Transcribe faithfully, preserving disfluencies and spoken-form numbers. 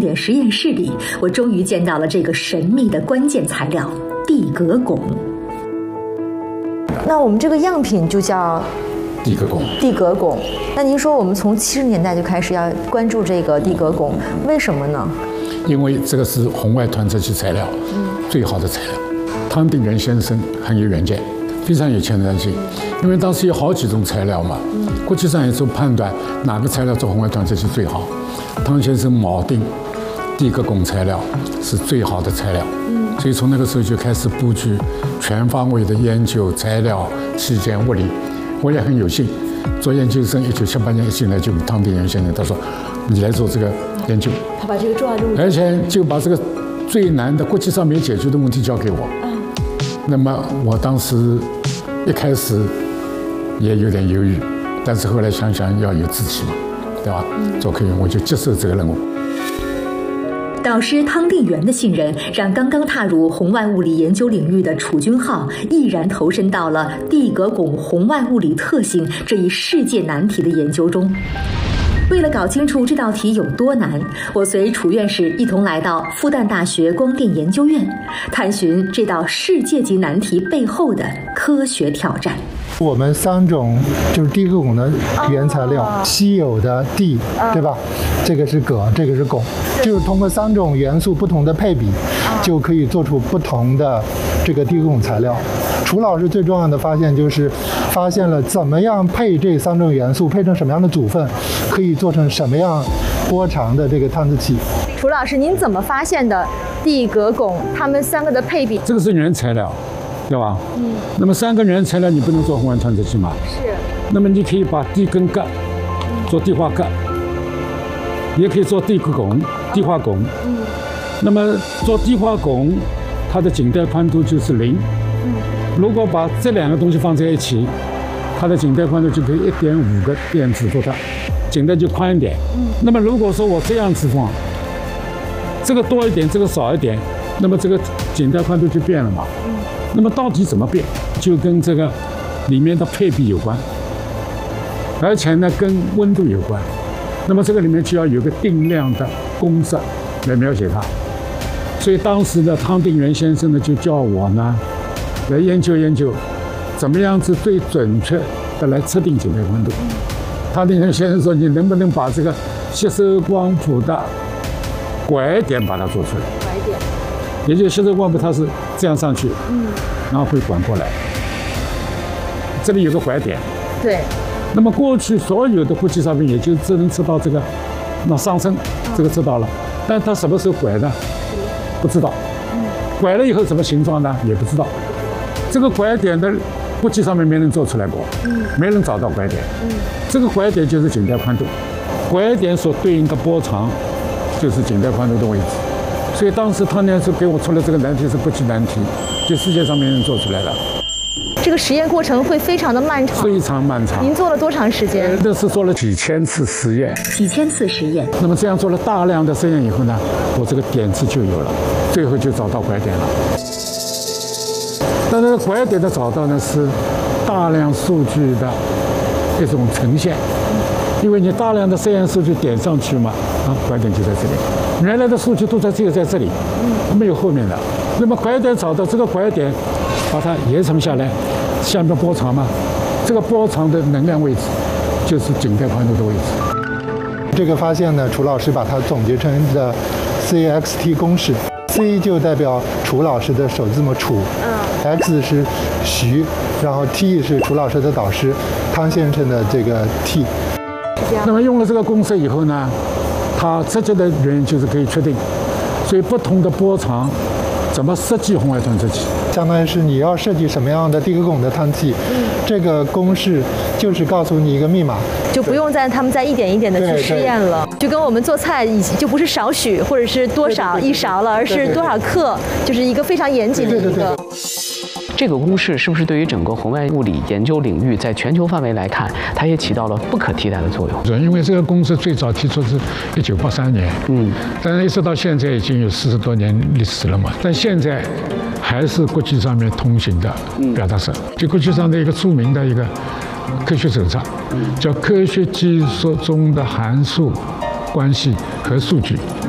点实验室里，我终于见到了这个神秘的关键材料——地格汞。 那我们这个样品就叫地格汞。 地格汞。那您说我们从七十年代就开始要关注这个地格汞，为什么呢？ 因为这个是红外探测器材料，嗯，最好的材料。汤定元先生很有远见，非常有前瞻性。因为当时有好几种材料嘛，嗯，国际上也做判断哪个材料做红外探测器最好。汤先生铆定地格汞材料是最好的材料，嗯，所以从那个时候就开始布局全方位的研究材料、器件、物理。我也很有幸，做研究生，一九七八年一进来就跟汤定元先生他说：“你来做这个研究。” 他把这个重要任务， 而且就把这个最难的国际上没解决的问题交给我。嗯，那么我当时一开始也有点犹豫，但是后来想想要有志气嘛，对吧？做科研我就接受这个任务。 导师汤定元的信任，让刚刚踏入红外物理研究领域的楚军浩毅然投身到了地格汞红外物理特性这一世界难题的研究中。为了搞清楚这道题有多难，我随楚院士一同来到复旦大学光电研究院，探寻这道世界级难题背后的科学挑战。 我们三种就是地格汞的原材料，哦、稀有的地，哦、对吧？这个是铬，这个是汞，就是通过三种元素不同的配比，哦、就可以做出不同的这个地格汞材料。楚老师最重要的发现就是发现了怎么样配这三种元素，配成什么样的组分，可以做成什么样波长的这个探测器。 楚老师，您怎么发现的地格汞它们三个的配比？ 这个是原材料。对吧？嗯。那么三个原材料你不能做红外探测器嘛？ 是。 那么你可以把地跟铬做地化铬，也可以做地格汞、地化汞。嗯。那么做地化汞，它的颈带宽度就是零。嗯。如果把这两个东西放在一起，它的颈带宽度就可以一点五个电子伏特，颈带就宽一点。嗯。那么如果说我这样子放，这个多一点，这个少一点，那么这个颈带宽度就变了嘛。嗯。那么到底怎么变，就跟这个里面的配比有关，而且呢跟温度有关。那么这个里面就要有个定量的公式来描写它。所以当时的汤定元先生呢就叫我呢来研究研究，怎么样子最准确的来测定颈带宽度。汤定元先生说，你能不能把这个吸收光谱的拐点把它做出来？ 拐点。 也就是吸收光谱它是这样上去，嗯，然后会转过来。这里有个拐点， 对。 那么过去所有的国际上面也就只能测到这个，那上升，这个知道了，但它什么时候拐呢？不知道。嗯。拐了以后什么形状呢？也不知道。这个拐点的国际上面没人做出来过，嗯，没人找到拐点。嗯。这个拐点就是颈带宽度，拐点所对应的波长就是颈带宽度的位置。所以当时汤定元给我出了这个难题是国际难题，就世界上没人做出来了。 这个实验过程会非常的漫长， 非常漫长。 您做了多长时间？ 这是做了几千次实验， 几千次实验。 那么这样做了大量的实验以后呢，我这个点子就有了，最后就找到拐点了。但是拐点的找到呢，是大量数据的一种呈现。因为你大量的实验数据点上去嘛，啊，拐点就在这里。原来的数据都在只有在这里，嗯，没有后面的。那么拐点找到这个拐点，把它延长下来，下面波长嘛，这个波长的能量位置就是颈带宽度的位置。 这个发现呢，楚老师把它总结成的 C X T 公式 ，C 就代表楚老师的首字母楚，嗯 ，X 是徐，然后 T 是楚老师的导师汤先生的这个 T。 那么用了这个公式以后呢，它直接的原因就是可以确定，所以不同的波长怎么设计红外探测器， 相当于是你要设计什么样的地格汞的探测器，嗯，这个公式就是告诉你一个密码， 就不用再他们再一点一点的去试验了，就跟我们做菜以就不是少许或者是多少一勺了，而是多少克，就是一个非常严谨的一个。 这个公式是不是对于整个红外物理研究领域，在全球范围来看，它也起到了不可替代的作用？ 因为这个公式最早提出是一九八三年，嗯，但是一直到现在已经有四十多年历史了嘛，但现在还是国际上面通行的表达式，就国际上的一个著名的一个科学手册，叫《科学技术中的函数关系和数据》。